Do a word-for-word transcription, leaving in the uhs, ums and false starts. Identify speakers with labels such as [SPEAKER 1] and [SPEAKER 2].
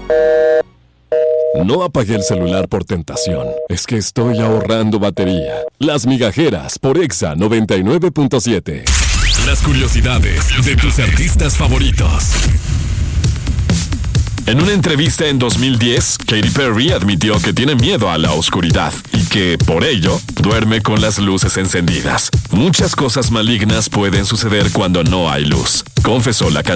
[SPEAKER 1] No apagué el celular por tentación. Es que estoy ahorrando batería. Las Migajeras por Exa noventa y nueve punto siete.
[SPEAKER 2] Las curiosidades de tus artistas favoritos. En una entrevista en dos mil diez, Katy Perry admitió que tiene miedo a la oscuridad y que, por ello, duerme con las luces encendidas. Muchas cosas malignas pueden suceder cuando no hay luz, confesó la cantante.